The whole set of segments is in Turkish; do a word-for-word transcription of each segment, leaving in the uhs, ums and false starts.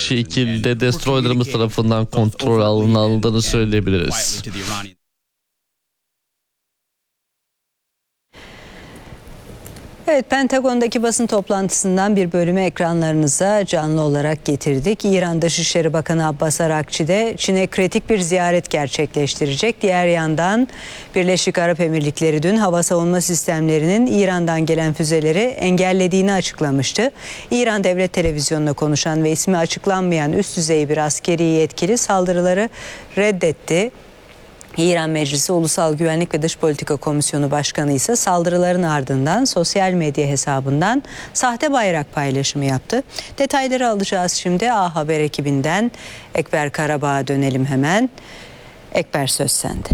şekilde destroyerlarımız tarafından kontrol altına alındığını söyleyebiliriz. Evet, Pentagon'daki basın toplantısından bir bölümü ekranlarınıza canlı olarak getirdik. İran Dışişleri Bakanı Abbas Arakçi de Çin'e kritik bir ziyaret gerçekleştirecek. Diğer yandan Birleşik Arap Emirlikleri dün hava savunma sistemlerinin İran'dan gelen füzeleri engellediğini açıklamıştı. İran Devlet Televizyonu'na konuşan ve ismi açıklanmayan üst düzey bir askeri yetkili saldırıları reddetti. İran Meclisi Ulusal Güvenlik ve Dış Politika Komisyonu Başkanı ise saldırıların ardından sosyal medya hesabından sahte bayrak paylaşımı yaptı. Detayları alacağız şimdi. A Haber ekibinden Ekber Karabağ'a dönelim hemen. Ekber, söz sende.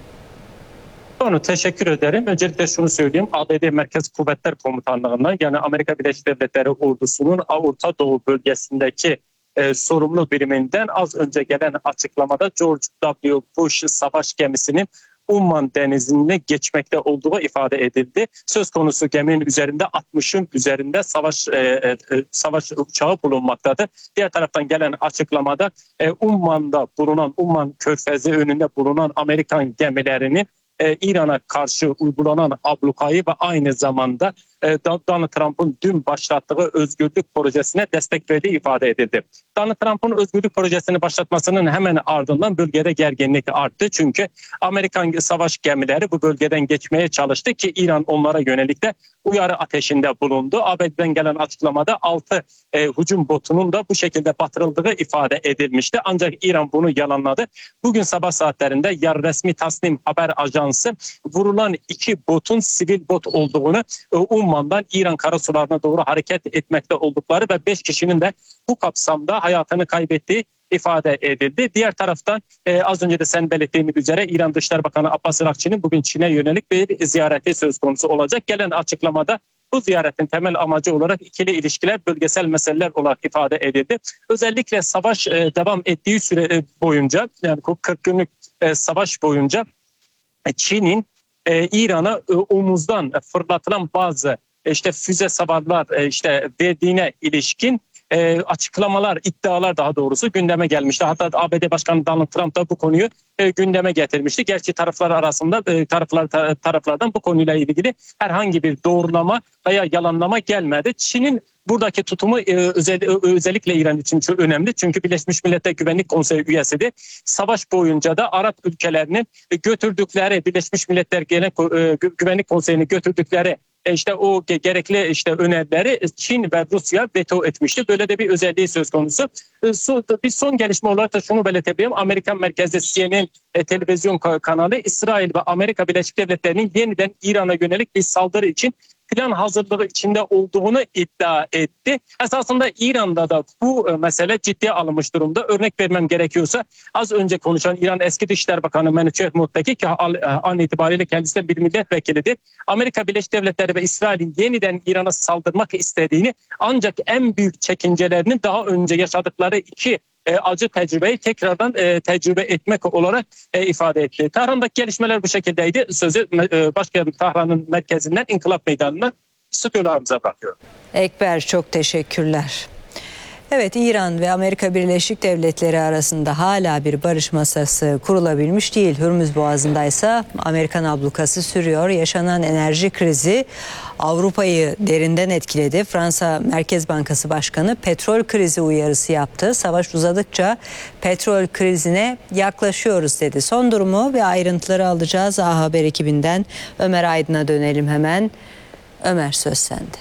Onu teşekkür ederim. Öncelikle şunu söyleyeyim. A B D Merkez Kuvvetler Komutanlığı'ndan, yani Amerika Birleşik Devletleri ordusunun Orta Doğu bölgesindeki E, sorumlu biriminden az önce gelen açıklamada George W. Bush savaş gemisinin Umman denizine geçmekte olduğu ifade edildi. Söz konusu geminin üzerinde altmışın üzerinde savaş e, e, savaş uçağı bulunmaktadır. Diğer taraftan gelen açıklamada e, Umman'da bulunan, Umman Körfezi önünde bulunan Amerikan gemilerinin e, İran'a karşı uygulanan ablukayı ve aynı zamanda Donald Trump'ın dün başlattığı özgürlük projesine destek verdiği ifade edildi. Donald Trump'ın özgürlük projesini başlatmasının hemen ardından bölgede gerginlik arttı. Çünkü Amerikan savaş gemileri bu bölgeden geçmeye çalıştı ki İran onlara yönelik de uyarı ateşinde bulundu. A B D'den gelen açıklamada altı e, hücum botunun da bu şekilde batırıldığı ifade edilmişti. Ancak İran bunu yalanladı. Bugün sabah saatlerinde yarı resmi Tasnim haber ajansı vurulan iki botun sivil bot olduğunu, e, Umman'dan İran karasularına doğru hareket etmekte oldukları ve beş kişinin de bu kapsamda hayatını kaybettiği ifade edildi. Diğer taraftan e, az önce de sen belirttiğin üzere İran Dışişleri Bakanı Abbas Arakçi'nin bugün Çin'e yönelik bir ziyareti söz konusu olacak. Gelen açıklamada bu ziyaretin temel amacı olarak ikili ilişkiler, bölgesel meseleler olarak ifade edildi. Özellikle savaş e, devam ettiği süre boyunca, yani kırk günlük e, savaş boyunca e, Çin'in e, İran'a e, omuzdan fırlatılan bazı işte füze savarlar e, işte verdiğine ilişkin e, açıklamalar, iddialar daha doğrusu gündeme gelmişti. Hatta A B D Başkanı Donald Trump da bu konuyu e, gündeme getirmişti. Gerçi taraflar arasında e, taraflar ta, taraflardan bu konuyla ilgili herhangi bir doğrulama veya yalanlama gelmedi. Çin'in buradaki tutumu e, özel, özellikle İran için çok önemli. Çünkü Birleşmiş Milletler Güvenlik Konseyi üyesidir. Savaş boyunca da Arap ülkelerinin götürdükleri, Birleşmiş Milletler Genel e, Güvenlik Konseyi'ni götürdükleri İşte o gerekli işte önerileri Çin ve Rusya veto etmişti. Böyle de bir özelliği söz konusu. Bir son gelişme olarak da şunu belirtebilirim. Amerikan merkezli C N N televizyon kanalı İsrail ve Amerika Birleşik Devletleri'nin yeniden İran'a yönelik bir saldırı için plan hazırlığı içinde olduğunu iddia etti. Esasında İran'da da bu mesele ciddiye alınmış durumda. Örnek vermem gerekiyorsa az önce konuşan İran eski Dışişleri Bakanı Menüçeh Muttaki, ki an itibariyle kendisi de bir milletvekilidir, Amerika Birleşik Devletleri ve İsrail'in yeniden İran'a saldırmak istediğini, ancak en büyük çekincelerinin daha önce yaşadıkları iki E, acı tecrübeyi tekrardan e, tecrübe etmek olarak e, ifade etti. Tahran'daki gelişmeler bu şekildeydi. Sözü e, başkent Tahran'ın merkezinden İnkılap Meydanı'na stüdyolarımıza bırakıyorum. Ekber, çok teşekkürler. Evet, İran ve Amerika Birleşik Devletleri arasında hala bir barış masası kurulabilmiş değil. Hürmüz Boğazı'nda ise Amerikan ablukası sürüyor. Yaşanan enerji krizi Avrupa'yı derinden etkiledi. Fransa Merkez Bankası Başkanı petrol krizi uyarısı yaptı. Savaş uzadıkça petrol krizine yaklaşıyoruz dedi. Son durumu ve ayrıntıları alacağız. A Haber ekibinden Ömer Aydın'a dönelim hemen. Ömer, söz sende.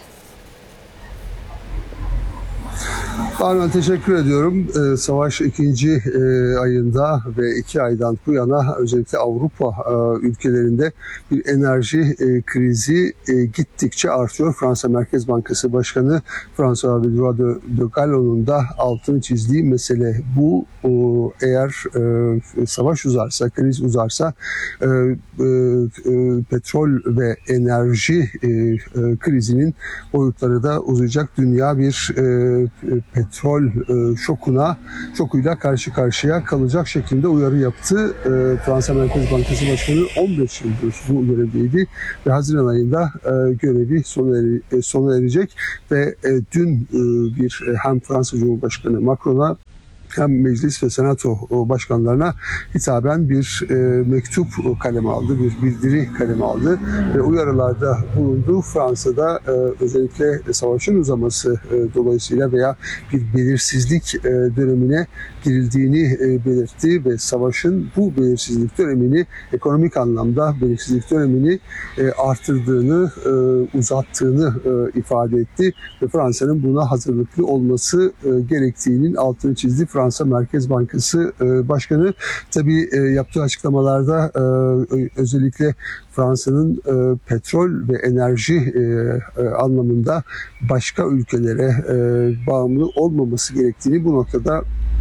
Ben teşekkür ediyorum. Ee, savaş ikinci e, ayında ve iki aydan bu yana özellikle Avrupa e, ülkelerinde bir enerji e, krizi e, gittikçe artıyor. Fransa Merkez Bankası Başkanı François Villeroy de, de Gallon'un da altını çizdiği mesele bu. O, eğer e, savaş uzarsa, kriz uzarsa e, e, e, petrol ve enerji e, e, krizinin boyutları da uzayacak. Dünya bir e, petrol petrol e, şokuna şokuyla karşı karşıya kalacak şeklinde uyarı yaptı. E, Fransa Merkez Bankası Başkanı on beş yıldır bu görevdeydi ve Haziran ayında e, görevi sona, eri, e, sona erecek ve e, dün e, bir e, hem Fransa Cumhurbaşkanı Macron'a hem meclis ve senato başkanlarına hitaben bir e, mektup kaleme aldı, bir bildiri kaleme aldı ve uyarılarda bulundu. Fransa'da e, özellikle savaşın uzaması e, dolayısıyla veya bir belirsizlik e, dönemine girildiğini e, belirtti ve savaşın bu belirsizlik dönemini, ekonomik anlamda belirsizlik dönemini e, artırdığını, e, uzattığını e, ifade etti ve Fransa'nın buna hazırlıklı olması e, gerektiğinin altını çizdi. Fransa Merkez Bankası e, Başkanı tabii e, yaptığı açıklamalarda e, özellikle Fransa'nın e, petrol ve enerji e, e, anlamında başka ülkelere e, bağımlı olmaması gerektiğini, bu noktada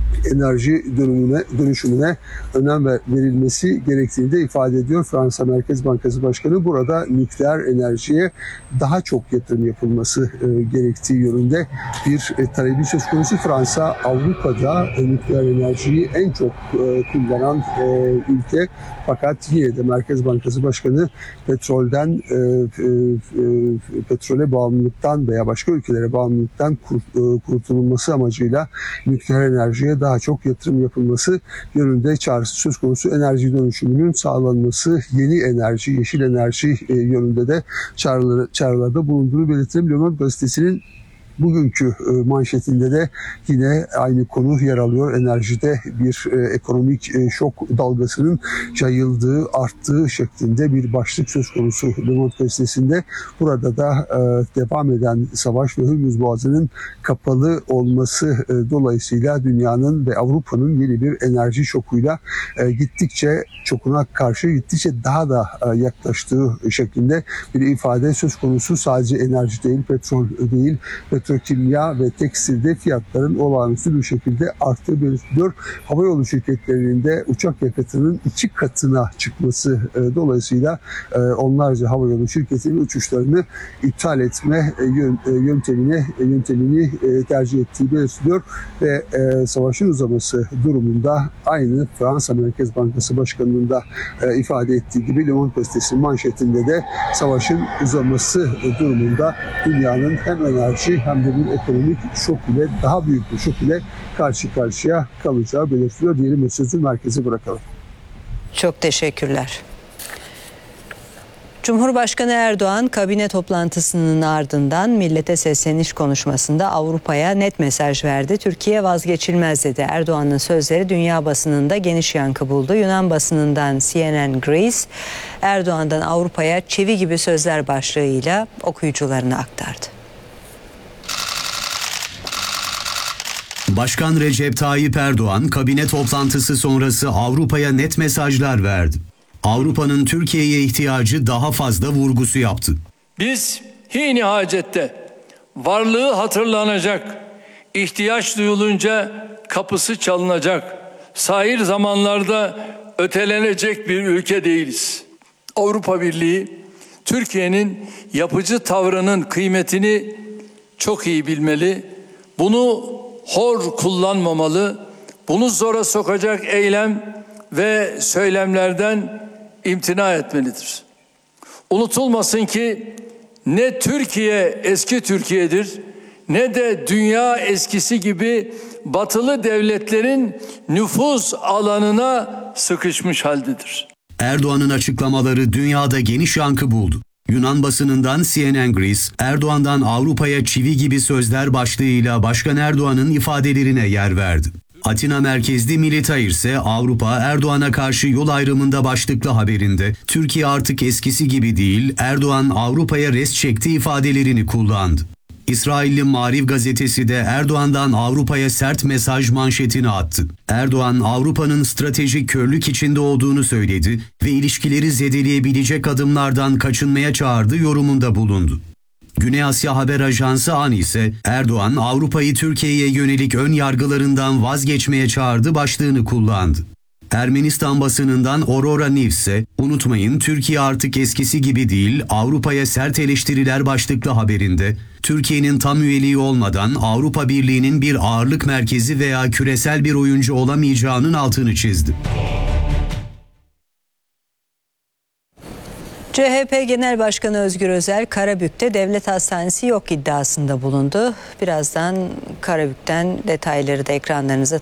enerji dönümüne, dönüşümüne önem verilmesi gerektiğini de ifade ediyor Fransa Merkez Bankası Başkanı. Burada nükleer enerjiye daha çok yatırım yapılması e, gerektiği yönünde bir e, talebi söz konusu. Fransa Avrupa'da e, nükleer enerjiyi en çok e, kullanan e, ülke. Fakat yine de Merkez Bankası Başkanı petrolden, e, e, e, petrole bağımlılıktan veya başka ülkelere bağımlılıktan kur, e, kurtululması amacıyla nükleer enerjiye daha çok yatırım yapılması yönünde çağrısı söz konusu. Enerji dönüşümünün sağlanması, yeni enerji, yeşil enerji e, yönünde de çağrıları, çağrılarda bulunduğunu belirtelim. Le Monde gazetesinin bugünkü manşetinde de yine aynı konu yer alıyor. Enerjide bir e, ekonomik e, şok dalgasının yayıldığı, arttığı şeklinde bir başlık söz konusu Le Monde gazetesinde. Burada da e, devam eden savaş ve Hürmüz Boğazı'nın kapalı olması e, dolayısıyla dünyanın ve Avrupa'nın yeni bir enerji şokuyla e, gittikçe çokuna karşı gittikçe daha da e, yaklaştığı şeklinde bir ifade söz konusu. Sadece enerji değil, petrol değil, petrokimya ve tekstilde fiyatların olağanüstü bir şekilde arttığı belirtiliyor. Havayolu şirketlerinin de uçak yakıtının iki katına çıkması e, dolayısıyla e, onlarca havayolu şirketinin uçuşlarını iptal etme e, yön, e, yöntemine e, yöntemini e, tercih ettiği belirtiliyor ve e, savaşın uzaması durumunda aynı Fransa Merkez Bankası Başkanı'nın da e, ifade ettiği gibi Le Monde gazetesinin manşetinde de savaşın uzaması e, durumunda dünyanın hem enerji hem de bir ekonomik şok ile, daha büyük bir şok ile karşı karşıya kalacağı belirtiliyor. Diyelim ve sözü merkeze bırakalım. Çok teşekkürler. Cumhurbaşkanı Erdoğan kabine toplantısının ardından millete sesleniş konuşmasında Avrupa'ya net mesaj verdi. Türkiye vazgeçilmez dedi. Erdoğan'ın sözleri dünya basınında geniş yankı buldu. Yunan basınından C N N Greece, Erdoğan'dan Avrupa'ya çivi gibi sözler başlığıyla okuyucularına aktardı. Başkan Recep Tayyip Erdoğan kabine toplantısı sonrası Avrupa'ya net mesajlar verdi. Avrupa'nın Türkiye'ye ihtiyacı daha fazla vurgusu yaptı. Biz hini hacette varlığı hatırlanacak, ihtiyaç duyulunca kapısı çalınacak, sahir zamanlarda ötelenecek bir ülke değiliz. Avrupa Birliği Türkiye'nin yapıcı tavrının kıymetini çok iyi bilmeli. Bunu hor kullanmamalı, bunu zora sokacak eylem ve söylemlerden imtina etmelidir. Unutulmasın ki ne Türkiye eski Türkiye'dir, ne de dünya eskisi gibi batılı devletlerin nüfuz alanına sıkışmış haldedir. Erdoğan'ın açıklamaları dünyada geniş yankı buldu. Yunan basınından C N N Greece, Erdoğan'dan Avrupa'ya çivi gibi sözler başlığıyla Başkan Erdoğan'ın ifadelerine yer verdi. Atina merkezli Militair ise Avrupa Erdoğan'a karşı yol ayrımında başlıklı haberinde Türkiye artık eskisi gibi değil, Erdoğan Avrupa'ya rest çekti ifadelerini kullandı. İsrailli Mariv gazetesi de Erdoğan'dan Avrupa'ya sert mesaj manşetini attı. Erdoğan Avrupa'nın stratejik körlük içinde olduğunu söyledi ve ilişkileri zedeleyebilecek adımlardan kaçınmaya çağırdı yorumunda bulundu. Güney Asya Haber Ajansı A N ise Erdoğan Avrupa'yı Türkiye'ye yönelik ön yargılarından vazgeçmeye çağırdı başlığını kullandı. Ermenistan basınından Aurora News ise unutmayın Türkiye artık eskisi gibi değil, Avrupa'ya sert eleştiriler başlıklı haberinde Türkiye'nin tam üyeliği olmadan Avrupa Birliği'nin bir ağırlık merkezi veya küresel bir oyuncu olamayacağının altını çizdi. C H P Genel Başkanı Özgür Özel, Karabük'te devlet hastanesi yok iddiasında bulundu. Birazdan Karabük'ten detayları da ekranlarınıza